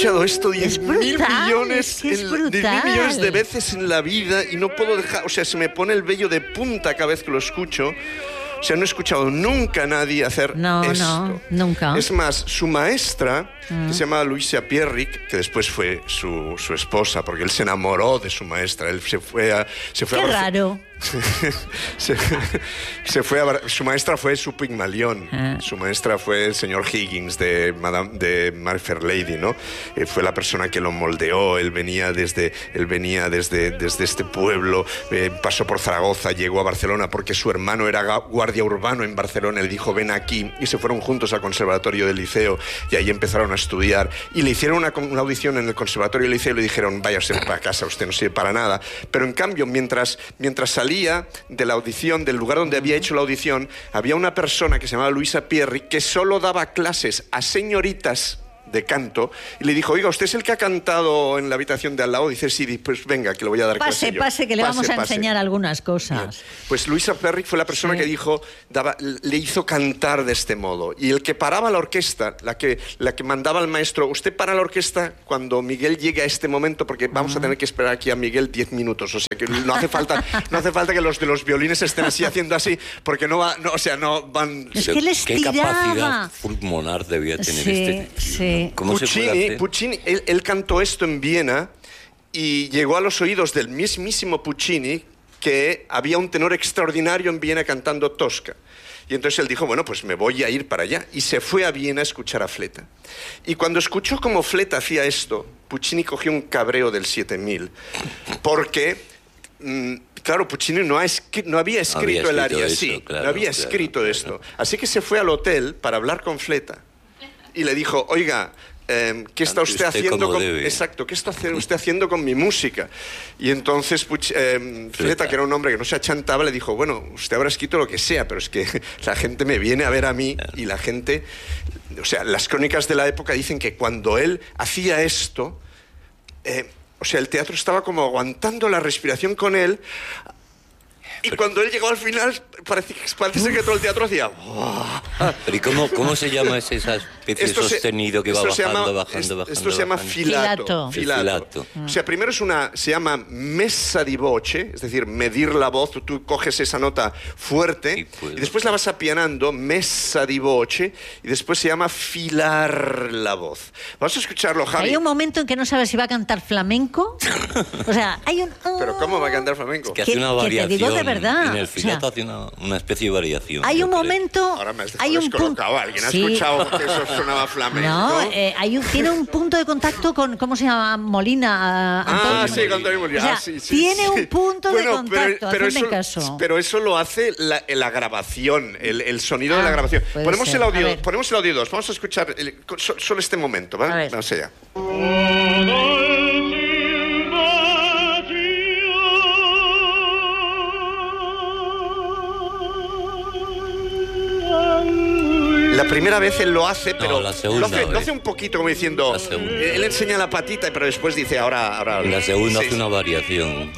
escuchado esto 10.000 millones, es brutal. 10.000 millones de veces en la vida y no puedo dejar, o sea, se me pone el vello de punta cada vez que lo escucho. O sea, no he escuchado nunca a nadie hacer esto. No, nunca. Es más, su maestra, que se llama Luisa Pierrick, que después fue su esposa, porque él se enamoró de su maestra. Él se fue a Qué raro. Su maestra fue su Pigmalión. Su maestra fue el señor Higgins de My Fair Lady, ¿no? Fue la persona que lo moldeó. Él venía desde este pueblo, pasó por Zaragoza, llegó a Barcelona porque su hermano era guardia urbano en Barcelona. Él dijo, ven aquí, y se fueron juntos al conservatorio del Liceo y ahí empezaron a estudiar y le hicieron una audición en el conservatorio del Liceo y le dijeron, váyase para casa, usted no sirve para nada. Pero en cambio, mientras salía de la audición, del lugar donde había hecho la audición, había una persona que se llamaba Luisa Pierri que solo daba clases a señoritas de canto y le dijo, oiga, ¿usted es el que ha cantado en la habitación de al lado? Dice, sí, pues venga, que le voy a dar clase yo. Pase, que le vamos a enseñar algunas cosas. Bien. Pues Luisa Pierri fue la persona que dijo, le hizo cantar de este modo. Y el que paraba la orquesta, la que mandaba al maestro, usted para la orquesta cuando Miguel llegue a este momento, porque vamos a tener que esperar aquí a Miguel 10 minutos. O sea, que no hace falta que los de los violines estén así haciendo así, porque no van... Es que les ¿Qué capacidad pulmonar debía tener este tío? Sí. ¿Cómo Puccini, él cantó esto en Viena y llegó a los oídos del mismísimo Puccini que había un tenor extraordinario en Viena cantando Tosca. Y entonces él dijo, bueno, pues me voy a ir para allá. Y se fue a Viena a escuchar a Fleta. Y cuando escuchó cómo Fleta hacía esto, Puccini cogió un cabreo del 7000. Porque... claro, Puccini no había escrito el aria así, claro, no había escrito esto. Así que se fue al hotel para hablar con Fleta y le dijo, oiga, ¿qué está usted haciendo con... Exacto, ¿qué está usted haciendo con mi música? Y entonces Fleta, que era un hombre que no se achantaba, le dijo, bueno, usted habrá escrito lo que sea, pero es que la gente me viene a ver a mí y la gente... O sea, las crónicas de la época dicen que cuando él hacía esto... o sea, el teatro estaba como aguantando la respiración con él. Y cuando él llegó al final, parece que todo el teatro hacía... Pero ¿y cómo se llama esa especie de sostenido que va bajando? Esto se llama filato. O sea, primero se llama messa di voce, es decir, medir la voz. Tú coges esa nota fuerte y después la vas apianando, messa di voce, y después se llama filar la voz. Vamos a escucharlo, Javi. Hay un momento en que no sabes si va a cantar flamenco. O sea, hay un... ¿Pero cómo va a cantar flamenco? Es que hace una variación. Que te digo de verdad. En el filato hace una especie de variación. Hay un momento... Ahora me has dejado descolocado. ¿Alguien ha escuchado que eso sonaba flamenco? No, tiene un punto de contacto con... ¿Cómo se llama? Molina. Antonio Sí, con Antonio Molina. O sea, tiene un punto de contacto. Hacedme caso. Pero eso lo hace la grabación, el sonido de la grabación. Ponemos el audio 2. Vamos a escuchar solo este momento, ¿vale? Vamos allá. La primera vez él lo hace, pero lo hace un poquito como diciendo... Él enseña la patita, pero después dice ahora la segunda hace una variación.